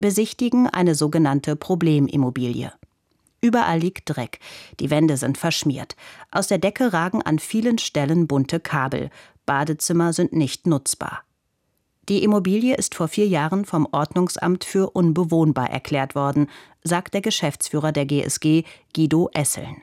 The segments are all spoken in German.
besichtigen eine sogenannte Problemimmobilie. Überall liegt Dreck, die Wände sind verschmiert. Aus der Decke ragen an vielen Stellen bunte Kabel. Badezimmer sind nicht nutzbar. Die Immobilie ist vor 4 Jahren vom Ordnungsamt für unbewohnbar erklärt worden, sagt der Geschäftsführer der GSG, Guido Esseln.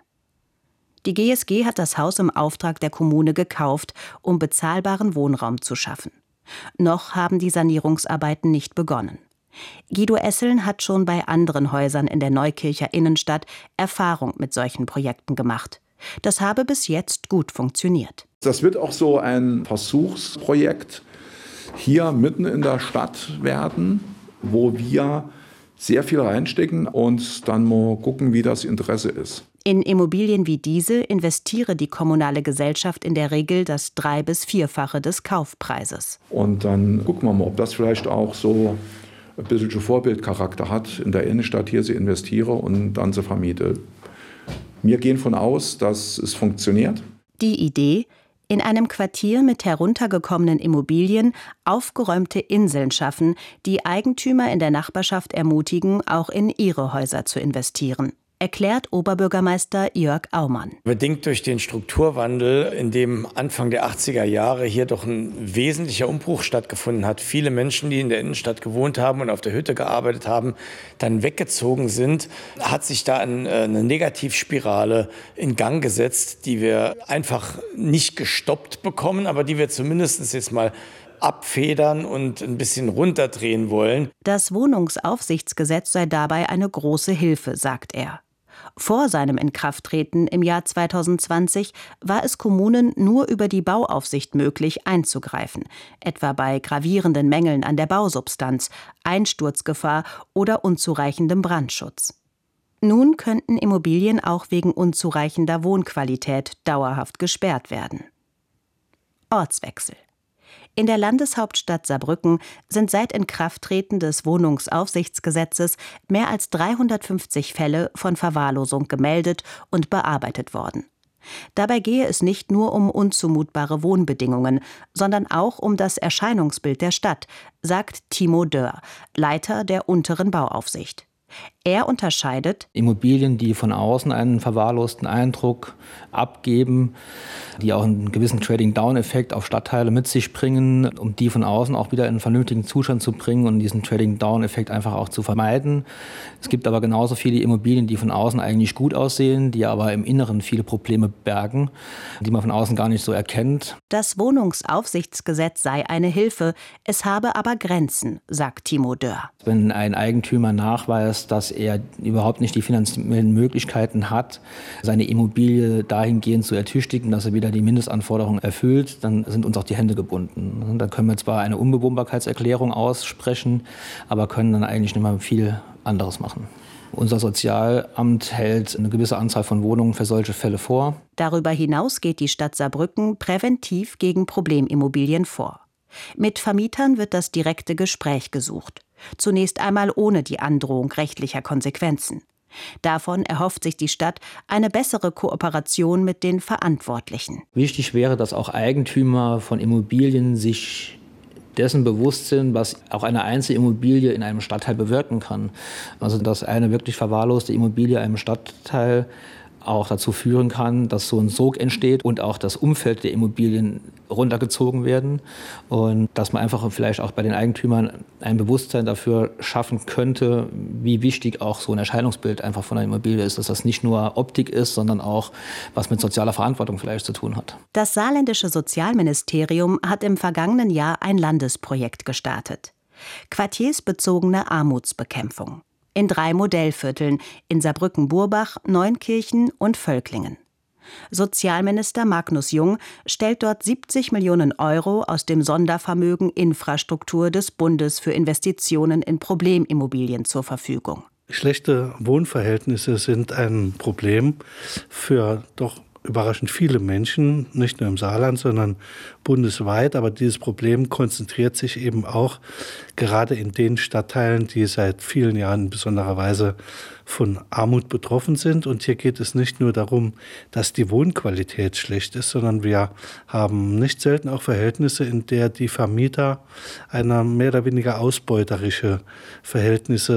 Die GSG hat das Haus im Auftrag der Kommune gekauft, um bezahlbaren Wohnraum zu schaffen. Noch haben die Sanierungsarbeiten nicht begonnen. Guido Esseln hat schon bei anderen Häusern in der Neukircher Innenstadt Erfahrung mit solchen Projekten gemacht. Das habe bis jetzt gut funktioniert. Das wird auch so ein Versuchsprojekt hier mitten in der Stadt werden, wo wir sehr viel reinstecken und dann mal gucken, wie das Interesse ist. In Immobilien wie diese investiere die kommunale Gesellschaft in der Regel das 3- bis 4-fache des Kaufpreises. Und dann gucken wir mal, ob das vielleicht auch so ein bisschen Vorbildcharakter hat, in der Innenstadt hier sie investiere und dann sie vermiete. Wir gehen von aus, dass es funktioniert. Die Idee: in einem Quartier mit heruntergekommenen Immobilien aufgeräumte Inseln schaffen, die Eigentümer in der Nachbarschaft ermutigen, auch in ihre Häuser zu investieren, erklärt Oberbürgermeister Jörg Aumann. Bedingt durch den Strukturwandel, in dem Anfang der 80er Jahre hier doch ein wesentlicher Umbruch stattgefunden hat. Viele Menschen, die in der Innenstadt gewohnt haben und auf der Hütte gearbeitet haben, dann weggezogen sind, hat sich da eine Negativspirale in Gang gesetzt, die wir einfach nicht gestoppt bekommen, aber die wir zumindest jetzt mal abfedern und ein bisschen runterdrehen wollen. Das Wohnungsaufsichtsgesetz sei dabei eine große Hilfe, sagt er. Vor seinem Inkrafttreten im Jahr 2020 war es Kommunen nur über die Bauaufsicht möglich, einzugreifen, etwa bei gravierenden Mängeln an der Bausubstanz, Einsturzgefahr oder unzureichendem Brandschutz. Nun könnten Immobilien auch wegen unzureichender Wohnqualität dauerhaft gesperrt werden. Ortswechsel. In der Landeshauptstadt Saarbrücken sind seit Inkrafttreten des Wohnungsaufsichtsgesetzes mehr als 350 Fälle von Verwahrlosung gemeldet und bearbeitet worden. Dabei gehe es nicht nur um unzumutbare Wohnbedingungen, sondern auch um das Erscheinungsbild der Stadt, sagt Timo Dörr, Leiter der unteren Bauaufsicht. Er unterscheidet Immobilien, die von außen einen verwahrlosten Eindruck abgeben, die auch einen gewissen Trading-Down-Effekt auf Stadtteile mit sich bringen, um die von außen auch wieder in einen vernünftigen Zustand zu bringen und diesen Trading-Down-Effekt einfach auch zu vermeiden. Es gibt aber genauso viele Immobilien, die von außen eigentlich gut aussehen, die aber im Inneren viele Probleme bergen, die man von außen gar nicht so erkennt. Das Wohnungsaufsichtsgesetz sei eine Hilfe, es habe aber Grenzen, sagt Timo Dörr. Wenn ein Eigentümer nachweist, dass er überhaupt nicht die finanziellen Möglichkeiten hat, seine Immobilie dahingehend zu ertüchtigen, dass er wieder die Mindestanforderungen erfüllt, dann sind uns auch die Hände gebunden. Dann können wir zwar eine Unbewohnbarkeitserklärung aussprechen, aber können dann eigentlich nicht mehr viel anderes machen. Unser Sozialamt hält eine gewisse Anzahl von Wohnungen für solche Fälle vor. Darüber hinaus geht die Stadt Saarbrücken präventiv gegen Problemimmobilien vor. Mit Vermietern wird das direkte Gespräch gesucht. Zunächst einmal ohne die Androhung rechtlicher Konsequenzen. Davon erhofft sich die Stadt eine bessere Kooperation mit den Verantwortlichen. Wichtig wäre, dass auch Eigentümer von Immobilien sich dessen bewusst sind, was auch eine Einzelimmobilie in einem Stadtteil bewirken kann. Also dass eine wirklich verwahrloste Immobilie einem Stadtteil auch dazu führen kann, dass so ein Sog entsteht und auch das Umfeld der Immobilien runtergezogen werden und dass man einfach vielleicht auch bei den Eigentümern ein Bewusstsein dafür schaffen könnte, wie wichtig auch so ein Erscheinungsbild einfach von einer Immobilie ist, dass das nicht nur Optik ist, sondern auch was mit sozialer Verantwortung vielleicht zu tun hat. Das saarländische Sozialministerium hat im vergangenen Jahr ein Landesprojekt gestartet: quartiersbezogene Armutsbekämpfung. In 3 Modellvierteln, in Saarbrücken-Burbach, Neunkirchen und Völklingen. Sozialminister Magnus Jung stellt dort 70 Millionen Euro aus dem Sondervermögen Infrastruktur des Bundes für Investitionen in Problemimmobilien zur Verfügung. Schlechte Wohnverhältnisse sind ein Problem für doch überraschend viele Menschen, nicht nur im Saarland, sondern bundesweit. Aber dieses Problem konzentriert sich eben auch gerade in den Stadtteilen, die seit vielen Jahren in besonderer Weise von Armut betroffen sind. Und hier geht es nicht nur darum, dass die Wohnqualität schlecht ist, sondern wir haben nicht selten auch Verhältnisse, in der die Vermieter eine mehr oder weniger ausbeuterische Verhältnisse